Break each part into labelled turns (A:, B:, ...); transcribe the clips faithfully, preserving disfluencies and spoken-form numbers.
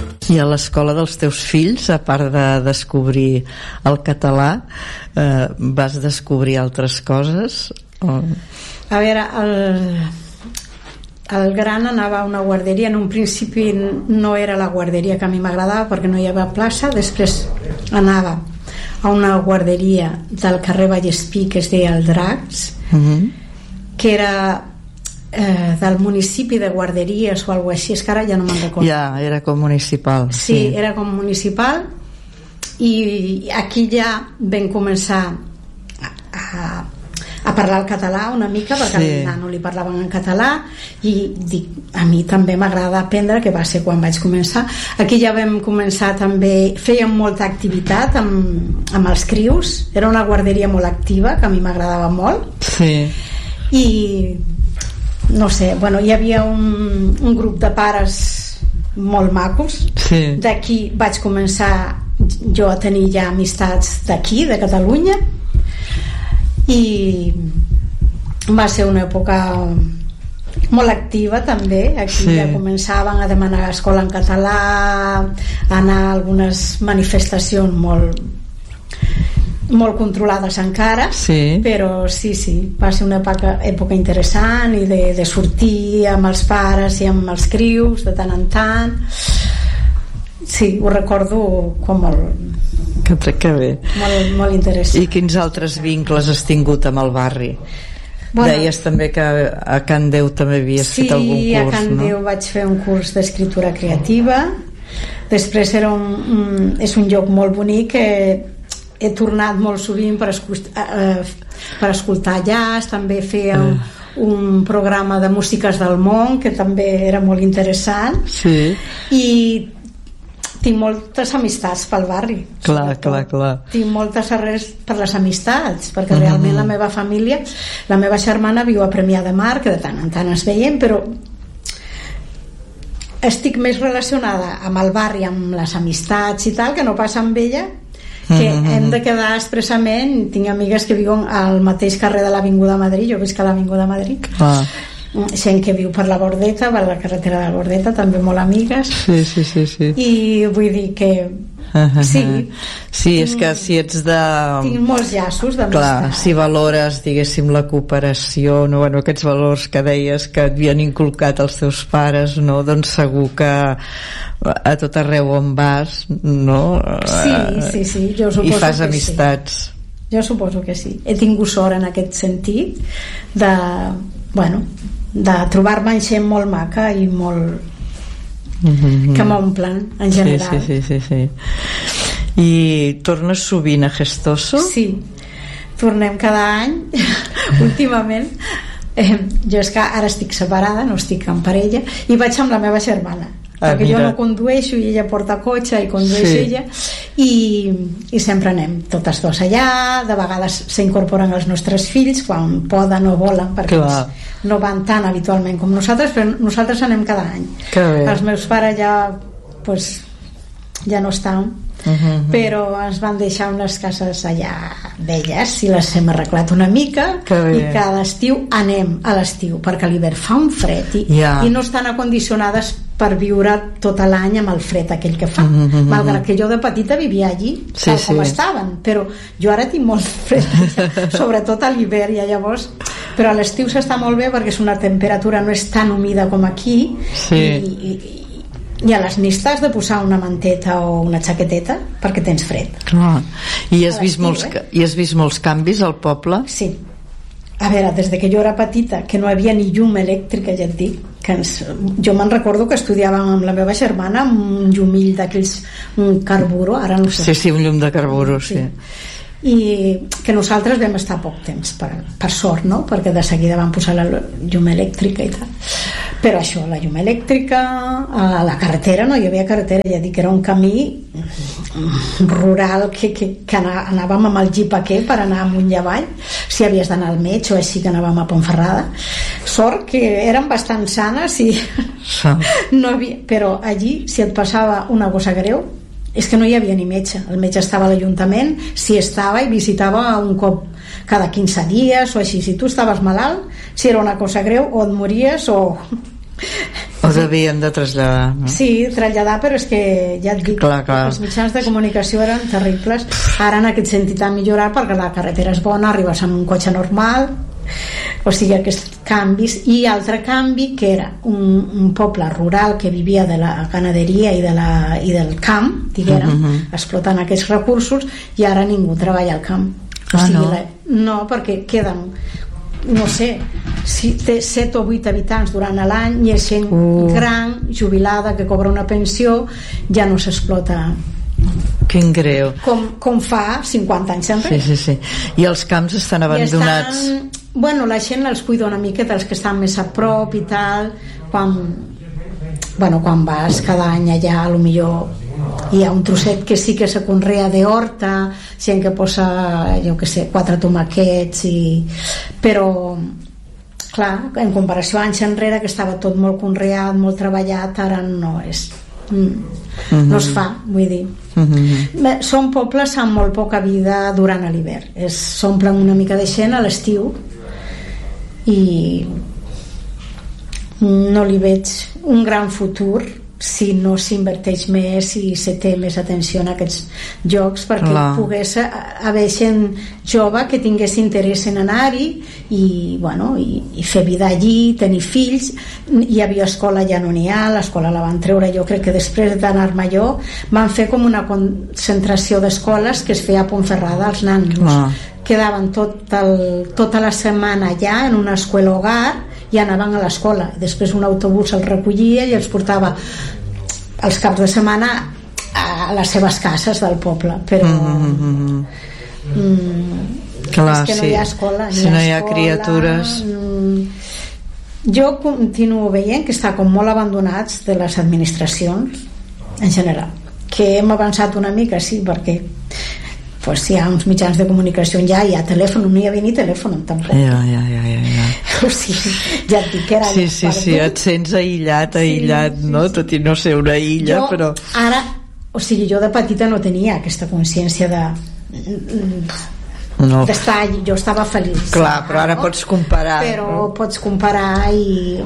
A: I a l'escola dels teus fills, a part de descobrir el català, eh, vas descobrir altres coses? O...
B: A veure, el, el gran anava a una guarderia. En un principi no era la guarderia que a mi m'agradava perquè no hi havia plaça. Després anava a una guarderia del carrer Vallespí que es deia el Dracs, uh-huh. que era eh, del municipi de Guarderies o alguna així, és que ara ja no me'n recordo.
A: Ja, era com municipal.
B: Sí, sí, era com municipal, i aquí ja vam començar a, a, a parlar el català una mica, perquè sí. al nano li parlaven en català, i dic, a mi també m'agrada aprendre, que va ser quan vaig començar. Aquí ja vam començar també, fèiem molta activitat amb, amb els crius, era una guarderia molt activa, que a mi m'agradava molt.
A: Sí.
B: I no sé, bueno, hi havia un, un grup de pares molt macos.
A: Sí.
B: D'aquí vaig començar jo a tenir ja amistats d'aquí, de Catalunya, i va ser una època molt activa també. Aquí sí. ja començaven a demanar escola en català, a anar a algunes manifestacions molt molt controlades encara,
A: sí.
B: però sí, sí, va ser una època, època interessant, i de, de sortir amb els pares i amb els crius de tant en tant. Sí, ho recordo com molt,
A: que, que bé.
B: molt, molt interessant.
A: I quins altres vincles has tingut amb el barri? Bueno, deies també que a Can Déu també havies
B: sí,
A: fet algun curs, no? Sí, a Can
B: Déu vaig fer un curs d'escriptura creativa. Després era un, un, és un lloc molt bonic, que he tornat molt sovint per escoltar, eh, per escoltar jazz. També feia un, un programa de músiques del món, que també era molt interessant.
A: Sí.
B: I tinc moltes amistats pel barri.
A: Clar, clar, clar.
B: Tinc moltes arrels per les amistats, perquè uh-huh. realment la meva família, la meva germana viu a Premià de Mar, que de tant en tant es veiem, però estic més relacionada amb el barri, amb les amistats i tal, que no passa amb ella, que uh-huh. hem de quedar expressament. Tinc amigues que viuen al mateix carrer de l'Avinguda Madrid, jo visc a l'Avinguda Madrid, ah. gent que viu per la Bordeta, per la carretera de la Bordeta, també molt amigues.
A: Sí, sí, sí, sí.
B: I vull dir que uh-huh. sí,
A: sí, és que si ets de...
B: tinc molts llaços d'amistat.
A: Clar, si valores, diguéssim, la cooperació, no? Bueno, aquests valors que deies que et havien inculcat els teus pares, no? Doncs segur que a tot arreu on vas, no?
B: Sí, sí, sí, jo suposo
A: i fas
B: que
A: amistats.
B: Sí. Jo suposo que sí. He tingut sort en aquest sentit de, bueno, de trobar-me en gent molt maca i molt... Mm-hmm. que m'omplen en general.
A: Sí, sí, sí, sí, sí. I tornes sovint a Gestoso?
B: Sí, tornem cada any. Últimament eh, jo és que ara estic separada, no estic en parella, i vaig amb la meva germana, ah, perquè mira. Jo no condueixo i ella porta cotxe i condueix sí. ella, i, i sempre anem totes dues allà. De vegades s'incorporen els nostres fills quan poden o volen, perquè ens, no van tan habitualment com nosaltres, però nosaltres anem cada any. Els meus pares ja pues, ja no estan, uh-huh. però ens van deixar unes cases allà velles i les hem arreglat una mica, i cada estiu anem a l'estiu, perquè a l'hivern fa un fred i, yeah. i no estan acondicionades per viure tot l'any amb el fred aquell que fa, uh-huh. malgrat que jo de petita vivia allí, sí, tal com sí. estaven, però jo ara tinc molt fred, sobretot a l'hivern, i llavors, però a l'estiu s'està molt bé perquè és una temperatura, no és tan humida com aquí, sí. i, i, i a les nits t'has de posar una manteta o una xaqueteta perquè tens fred.
A: Clar. I has vist molts, eh? I has vist molts canvis al poble?
B: Sí. A veure, des de que jo era petita, que no hi havia ni llum elèctrica, ja et dic, que ens, jo me'n recordo que estudiàvem amb la meva germana amb un llumill d'aquells, un carburo, ara no sé.
A: Sí, sí, un llum de carburo, sí. sí.
B: I que nosaltres vam estar poc temps, per, per sort, no? Perquè de seguida vam posar la llum elèctrica i tal. Però això, la llum elèctrica, a la carretera, no hi havia carretera, ja dic que era un camí rural que, que, que anàvem amb el jeep aquell per anar amunt i avall, si havies d'anar al metge o així, que anàvem a Pontferrada. Sort que eren bastant sanes i no havia, però allí, si et passava una cosa greu, és que no hi havia ni metge. El metge estava a l'Ajuntament, si estava, i visitava un cop cada quinze dies o així. Si tu estaves malalt, si era una cosa greu, o et mories o...
A: o devien de traslladar, no?
B: Sí, traslladar, però és que ja et dic,
A: clar, clar.
B: els mitjans de comunicació eren terribles. Ara en aquest sentit ha millorat perquè la carretera és bona, arribes amb un cotxe normal, o sigui, aquests canvis. I altre canvi, que era un, un poble rural que vivia de la ganaderia i, de la, i del camp, diguérem, uh -huh. explotant aquests recursos, i ara ningú treballa al camp. O
A: ah,
B: sigui,
A: no?
B: La, no, perquè queden, no sé, si té set o vuit habitants durant l'any i és gent uh. gran, jubilada, que cobra una pensió, ja no s'explota.
A: Quin greu.
B: Com, com fa cinquanta anys enrere.
A: Sí, sí, sí. I els camps estan abandonats.
B: I estan, bueno, la gent els cuida una mica dels que estan més a prop i tal. Quan, bueno, quan vas cada any allà, a lo millor hi ha un trosset que sí que se conrea d'horta, gent que posa, jo que sé, quatre tomaquets, i... però clar, en comparació a anys enrere, que estava tot molt conreat, molt treballat, ara no és... Mm. no es fa, vull dir. Mm-hmm. Són pobles amb molt poca vida durant l'hivern, s'omplen una mica de gent a l'estiu i no li veig un gran futur si no s'inverteix més i se té més atenció en aquests jocs, perquè clar. Pogués haver gent jove que tingués interès en anar-hi i, bueno, i, i fer vida allí, tenir fills. Hi havia escola, ja no n'hi ha, l'escola la van treure, jo crec que després d'anar-me jo van fer com una concentració d'escoles que es feia a Pontferrada als nanos. Clar. Quedaven tot el, tota la setmana allà en una escola hogar i anaven a l'escola, després un autobús els recollia i els portava els caps de setmana a les seves cases del poble, però mm-hmm. mm, clar, és que no sí. hi ha escola,
A: si no hi ha escola, criatures.
B: Mm, jo continuo veient que està com molt abandonats de les administracions en general, que hem avançat una mica, sí, perquè pues hi ha uns mitjans de comunicació, ja hi ha telèfon, no hi havia ni telèfon tampoc.
A: Ja, ja, ja, ja, ja.
B: O sigui, ja et dic que era...
A: Sí, sí, sí, et sents aïllat, aïllat, sí, sí, no? Sí. Tot i no ser una illa,
B: jo,
A: però...
B: Ara, o sigui, jo de petita no tenia aquesta consciència de... No. d'estar allí, jo estava feliç.
A: Clar, però ara no? pots comparar.
B: Però
A: no?
B: pots comparar i...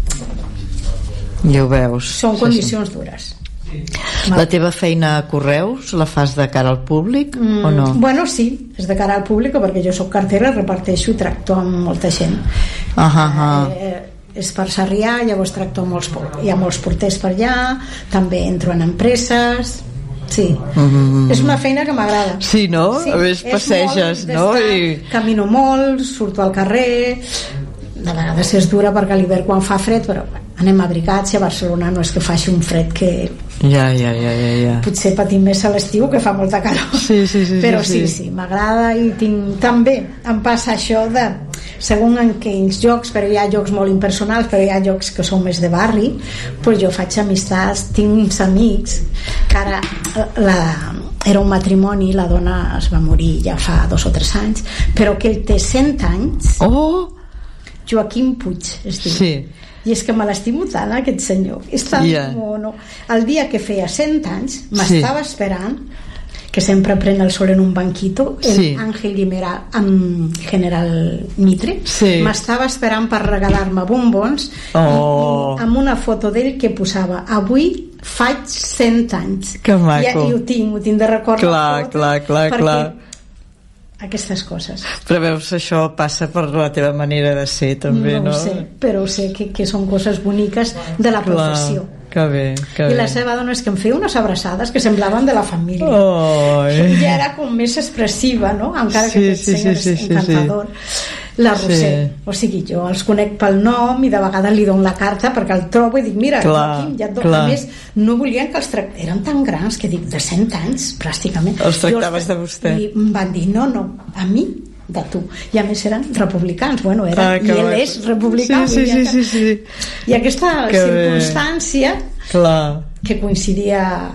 A: Ja ho veus.
B: Són
A: sí,
B: condicions
A: sí.
B: dures.
A: La teva feina a Correus la fas de cara al públic mm, o no?
B: Bueno, sí, és de cara al públic perquè jo soc cartera, reparteixo i tracto amb molta gent.
A: Ah, ah, ah.
B: Eh, és per Sarrià, llavors tracto amb molts, hi ha molts porters per allà, també entro en empreses. Sí, mm-hmm. és una feina que m'agrada.
A: Sí, no? Sí, a més passeges, no? I...
B: Camino molt, surto al carrer, de vegades és dura perquè a l'hivern quan fa fred, però anem abrigats i a Barcelona no és que faci un fred que...
A: Ja, ja, ja, ja, ja.
B: Potser patim més a l'estiu, que fa molta calor.
A: Sí, sí, sí.
B: Però
A: sí,
B: sí, sí, sí m'agrada i tinc... També em passa això de... Segons en quins jocs, però hi ha jocs molt impersonals, però hi ha jocs que són més de barri, doncs jo faig amistats, tinc uns amics que ara la, era un matrimoni, la dona es va morir ja fa dos o tres anys, però que ell té cent anys.
A: Oh!
B: Joaquim Puig es diu.
A: Sí.
B: I és que me l'estimo tant, aquest senyor. És tan yeah. mono. El dia que feia cent anys m'estava sí. esperant, que sempre pren el sol en un banquito, el sí. Ángel Guimera amb General Mitre,
A: sí.
B: m'estava esperant per regalar-me bombons
A: oh.
B: i, amb una foto d'ell que posava: avui faig cent anys.
A: Que maco.
B: I, i ho tinc, ho tinc de record.
A: Clar, clar, clar, clar.
B: Aquestes coses.
A: Però veus, això passa per la teva manera de ser també, no?
B: No ho sé, però sé que, que són coses boniques de la professió.
A: Clar, que bé, que
B: I
A: bé.
B: la seva dona és que em feia unes abraçades que semblaven de la família.
A: Oh, eh.
B: Ja era com més expressiva, no? Encara
A: sí,
B: que aquest
A: sí,
B: senyor
A: sí,
B: és
A: sí,
B: encantador.
A: Sí.
B: La Roser,
A: sí.
B: o sigui, jo els conec pel nom i de vegades li dono la carta perquè el trobo i dic, mira,
A: clar,
B: Joaquim, ja et dono. A més, no volien que els tractés, eren tan grans que dic, de cent anys, pràcticament.
A: Els tractaves de vostè.
B: I em van dir, no, no, a mi de tu, i a més eren republicans, bueno, era, ah, i ell és republicà,
A: sí, sí, sí, sí, sí.
B: i aquesta que circumstància
A: clar.
B: que coincidia